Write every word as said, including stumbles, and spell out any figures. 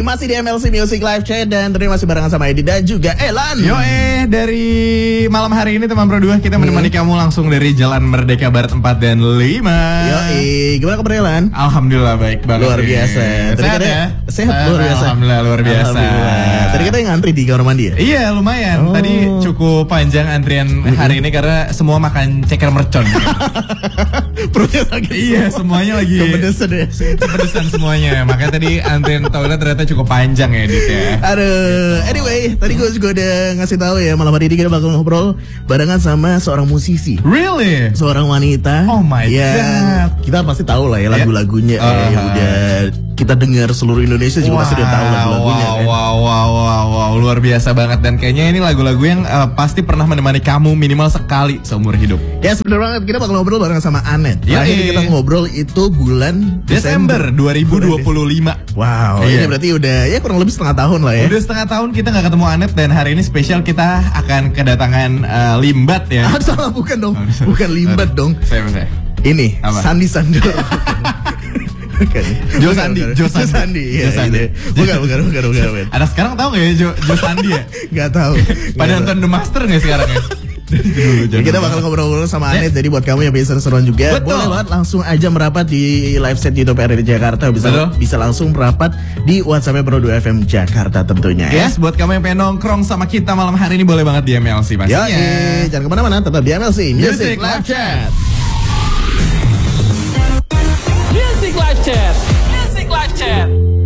Yoi, masih di M L C Music Live Chat dan terima masih barengan sama Edi dan juga Elan. Yo eh dari malam hari ini teman Pro dua kita menemani hmm. kamu langsung dari Jalan Merdeka Barat empat dan lima. Yoi, gimana kabar Elan? Alhamdulillah baik banget. Luar biasa. Tadi sehat ya? Sehat luar biasa. Alhamdulillah luar biasa. Alhamdulillah. Tadi kita yang ngantri di kamar mandi ya? Iya lumayan. Oh. Tadi cukup panjang antrian mm-hmm. hari ini karena semua makan ceker mercon. Perutnya sakit. Iya semuanya lagi kepedesan ya. Kepedesan semuanya. Makanya tadi antrian toilet ternyata cukup panjang ya Dit ya. Aduh, anyway, tadi gue juga udah ngasih tahu ya malam hari ini kita bakal ngobrol barengan sama seorang musisi. Really? Seorang wanita. Oh my ya, god. Kita pasti tahu lah ya lagu-lagunya yeah. uh, yang udah kita dengar seluruh Indonesia juga wow, pasti udah tahu lagu-lagunya wow, kan. Wow, wow, wow, wow, luar biasa banget dan kayaknya ini lagu-lagu yang uh, pasti pernah menemani kamu minimal sekali seumur hidup. Ya sebenarnya kita bakal ngobrol barengan sama Anet. Ya, Terakhir kita ngobrol itu bulan Desember dua ribu dua puluh lima. Wow, iya. Ini berarti udah ya kurang lebih setengah tahun lah ya. Udah setengah tahun kita nggak ketemu Anet dan hari ini spesial kita akan kedatangan uh, Limbat ya. Ah, salah bukan dong, oh, bukan Limbat dong. Saya saya. Ini apa? Sandi Sandoro. Bukan. Jo Sandi, Jo Sandi, Jo Sandi, ya, Jo Sandi. Gitu. Bukan, bukan, bukan, bukan, bukan. Ada sekarang tahu nggak ya Jo, Jo Sandi ya? Gak tahu. Pada nonton The Master nggak sekarang ya? Jadi kita bakal ngobrol-ngobrol sama Anet. Jadi buat kamu yang bisa seru-seruan juga, betul. boleh banget langsung aja merapat di live set YouTube R R D Jakarta. Bisa betul. bisa langsung merapat di WhatsApp Pro dua F M Jakarta tentunya. Yes, ya. Buat kamu yang pengen nongkrong sama kita malam hari ini boleh banget di M L C pastinya. Ya, jangan kemana-mana, tetap di M L C Music, Music Live Chat. Music Live Chat.